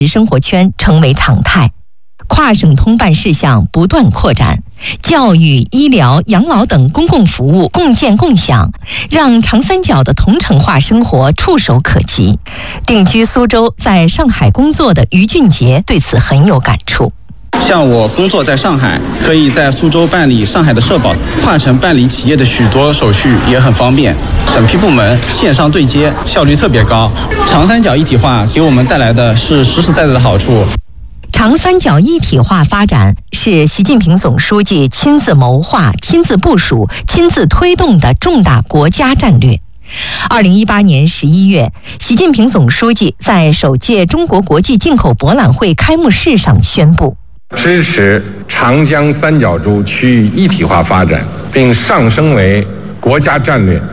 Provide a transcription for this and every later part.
生活圈成为常态。跨省通办事项不断扩展，教育、医疗、养老等公共服务共建共享，让长三角的同城化生活触手可及。定居苏州，在上海工作的于俊杰对此很有感触。 像我工作在上海，可以在苏州办理上海的社保，跨城办理企业的许多手续也很方便。审批部门线上对接，效率特别高。长三角一体化给我们带来的是实实在在的好处。 长三角一体化发展是习近平总书记亲自谋划、亲自部署、亲自推动的重大国家战略。2018年11月，习近平总书记在首届中国国际进口博览会开幕式上宣布， 支持长江三角洲区域一体化发展，并上升为国家战略，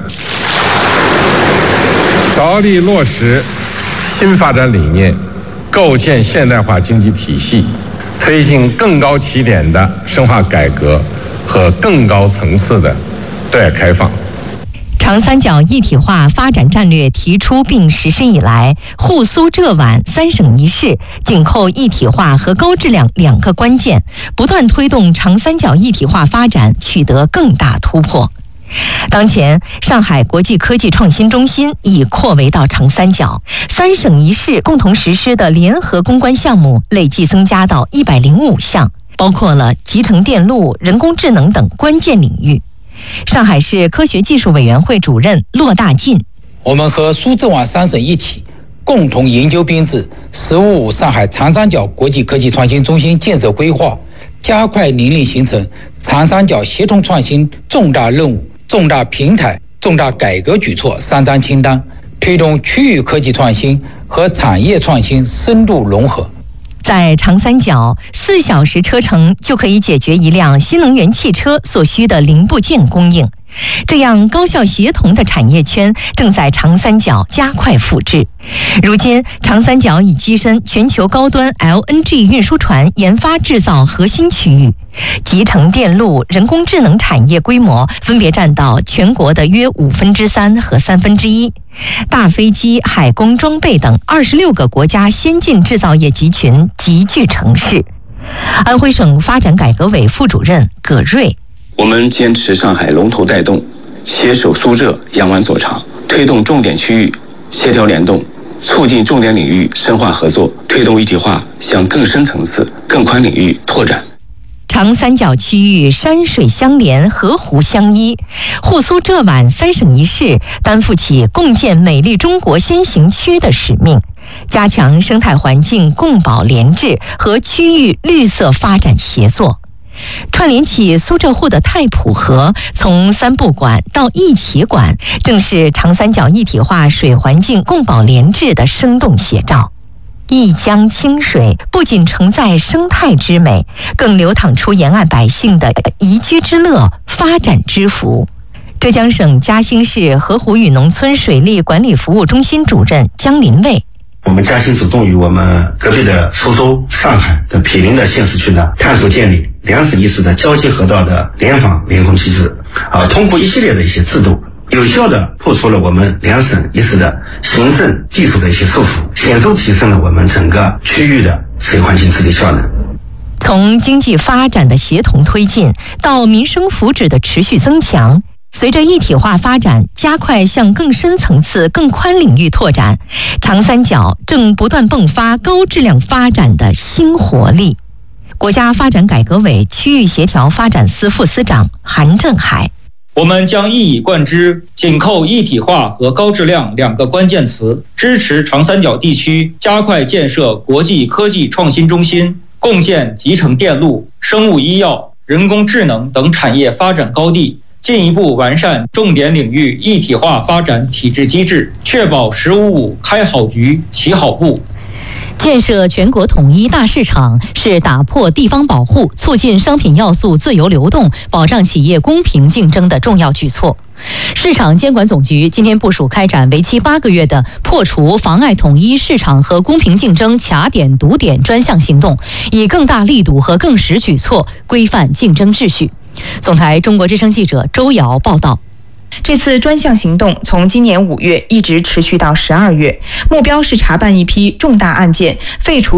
着力落实新发展理念，构建现代化经济体系，推进更高起点的深化改革和更高层次的对外开放。 长三角一体化发展战略提出并实施以来，沪苏浙皖三省一市紧扣一体化和高质量两个关键，不断推动长三角一体化发展取得更大突破。当前，上海国际科技创新中心已扩围到长三角，三省一市共同实施的联合攻关项目累计增加到105项，包括了集成电路、人工智能等关键领域。上海市科学技术委员会主任骆大进： 我们和苏浙皖三省一起，共同研究编制“15+5”上海长三角国际科技创新中心建设规划，加快拟定形成长三角协同创新重大任务、重大平台、重大改革举措3张清单，推动区域科技创新和产业创新深度融合。 在长三角，4小时车程就可以解决一辆新能源汽车所需的零部件供应。这样高效协同的产业圈正在长三角加快复制。如今，长三角已跻身全球高端 LNG 运输船研发制造核心区域，集成电路、人工智能产业规模分别占到全国的约3%和1/3。大飞机、海工装备等26个国家先进制造业集群集聚城市。安徽省发展改革委副主任葛瑞： 我们坚持上海龙头带动，携手苏浙扬帆所长，推动重点区域协调联动，促进重点领域深化合作，推动一体化向更深层次、更宽领域拓展。 长三角区域山水相连，河湖相依，沪苏浙皖三省一市担负起共建美丽中国先行区的使命，加强生态环境共保联治和区域绿色发展协作。串联起苏浙沪的太浦河，从3不管到一起管，正是长三角一体化水环境共保联治的生动写照。一江清水不仅承载生态之美，更流淌出沿岸百姓的宜居之乐、发展之福。浙江省嘉兴市河湖与农村水利管理服务中心主任江林卫： 我们嘉兴主动与我们隔壁的苏州、上海的毗邻的县市区呢，探索建立2省1市的交接河道的联防联控机制，通过一系列的一些制度，有效地破除了我们2省1市的行政技术的一些束缚，显著提升了我们整个区域的水环境治理效能。 从经济发展的协同推进到民生福祉的持续增强，随着一体化发展加快向更深层次、更宽领域拓展，长三角正不断迸发高质量发展的新活力。国家发展改革委区域协调发展司副司长韩振海： 我们将一以贯之，紧扣一体化和高质量2个关键词，支持长三角地区加快建设国际科技创新中心，共建集成电路、生物医药、人工智能等产业发展高地，进一步完善重点领域一体化发展体制机制，确保“15+5”开好局、起好步。 建设全国统一大市场是打破地方保护、促进商品要素自由流动、保障企业公平竞争的重要举措。市场监管总局今天部署开展为期8个月的破除妨碍统一市场和公平竞争卡点堵点专项行动，以更大力度和更实举措规范竞争秩序。总台中国之声记者周瑶报道。 这次专项行动从今年5月一直持续到12月，目标是查办一批重大案件，废除